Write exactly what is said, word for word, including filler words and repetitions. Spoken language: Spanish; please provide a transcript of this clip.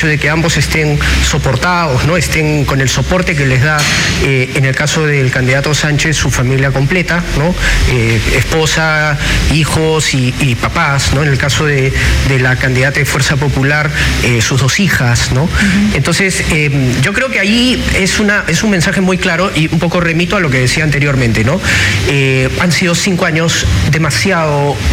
hecho de que ambos estén soportados, ¿no? Estén con el soporte que les da, eh, en el caso del candidato Sánchez, su familia completa, ¿no? Eh, esposa, hijos y, y papás, ¿no? En el caso de, de la candidata de Fuerza Popular, eh, sus dos hijas, ¿no? Uh-huh. Entonces, eh, yo creo que ahí es, una, es un mensaje muy claro y un poco remito a lo que decía anteriormente, ¿no? Eh, han sido cinco años demasiado